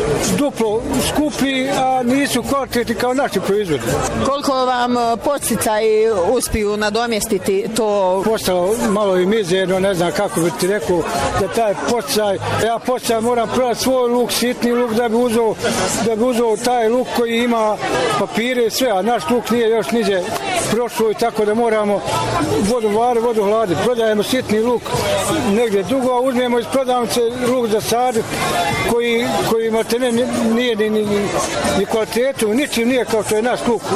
duplo skupi, a nisu kvalitetni kao naši proizvodi. Koliko vam podsticaji uspiju nadomjestiti to? Postalo malo i mizerno, ne znam kako bi ti rekao da taj podsticaj, ja podsticaj moram prodati svoj luk, sitni luk da bi uzeo taj luk koji ima papire i sve, a naš luk nije još niđe prošlo i tako da moramo vodu vari, vodu hladi. Prodajemo sitni luk negdje dugo, a uzmemo iz prodavnice luk za sadit koji matene nije ni kvalitetu, ničim nije kao što je naš luk.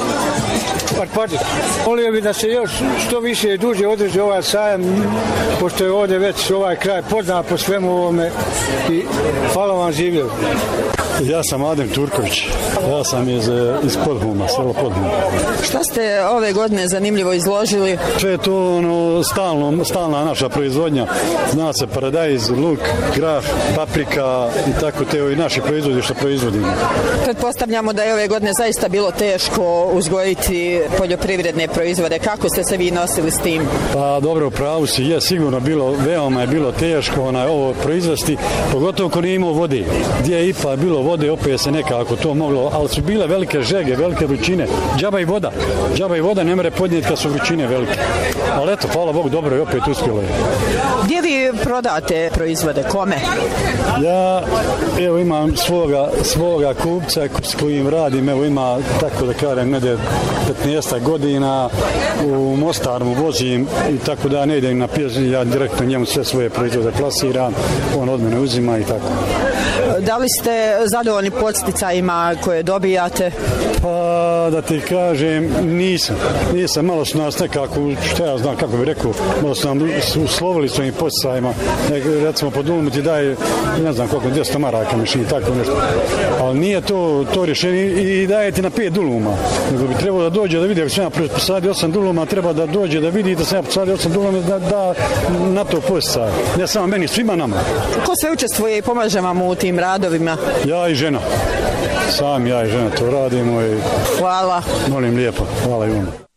Volio bi da se još što više i duže održi ovaj sajam, pošto je ovdje već ovaj kraj poznat po svemu ovome i hvala vam, živjeli. Ja sam Adem Turković, ja sam iz Podhuma, selo Podhuma. Šta ste ove godine zanimljivo izložili? Sve je to stalna naša proizvodnja, zna se paradajz, luk, grah, paprika i tako te i naši proizvodi što proizvodimo. Pretpostavljamo da je ove godine zaista bilo teško uzgojiti poljoprivredne proizvode. Kako ste se vi nosili s tim? Pa dobro, u pravu si, je sigurno veoma je bilo teško ovo proizvesti, pogotovo ko nije imao vode. Gdje je ipak bilo vode, opet se nekako to moglo, ali su bile velike žege, velike vrućine. Džaba i voda ne mere podnijeti kad su vrućine velike. Ali eto, hvala Bogu, dobro je opet uspjelo. Gdje vi prodate proizvode? Kome? Ja imam svoga kupca s kojim radim, ima tako da kažem, negdje 15 godina, u Mostar mu vozim i tako da ne idem na pijacu, ja direktno njemu sve svoje proizvode plasiram, on od mene uzima i tako. Da li ste zadovoljni podsticajima koje dobijate? Pa da ti kažem, nisam, malo su nas nekako, što ja znam kako bih rekao, malo su nam uslovili s ovim podsticajima, recimo po Dulmu ti daje, ne znam koliko, 200 maraka mišljenje, tako nešto, ali nije to rješenje i daje ti na 5 Duluma, nego bi trebalo da dođe da vidi, ako sam ja posadio 8 Duluma, treba da dođe da vidi da sam ja posadio 8 Duluma, da na to podsticaj, ne samo meni, svima nama. Ko sve učestvuje i pomaže vam u tim radovima? Ja i žena. Sam ja i žena to radimo i... Hvala. Molim lijepo. Hvala i vam.